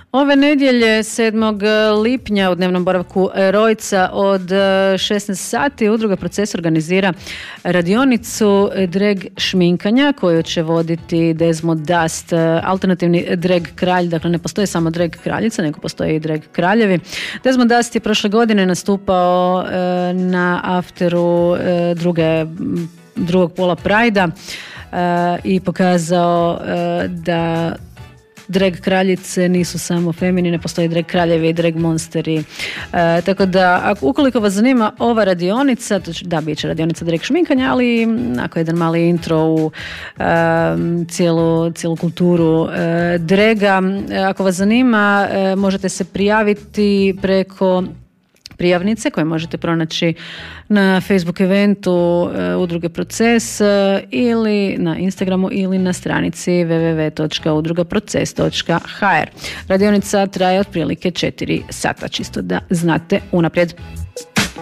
Ove nedjelje 7. lipnja u dnevnom boravku Rojca od 16 sati Udruga Proces organizira radionicu drag šminkanja koju će voditi Desmo Dust, alternativni drag kralj. Dakle, ne postoji samo drag kraljica, nego postoji i drag kraljevi. Desmo Dust je prošle godine nastupao na afteru drugog pola Prajda i pokazao da drag kraljice nisu samo feminine, postoji drag kraljevi i drag monsteri. Tako da, ukoliko vas zanima ova radionica, da, bit će radionica drag šminkanja, ali ako jedan mali intro u cijelu kulturu draga. Ako vas zanima, možete se prijaviti preko prijavnice koje možete pronaći na Facebook eventu Udruge Proces ili na Instagramu ili na stranici www.udrugaproces.hr. Radionica traje otprilike 4 sata, čisto da znate unaprijed.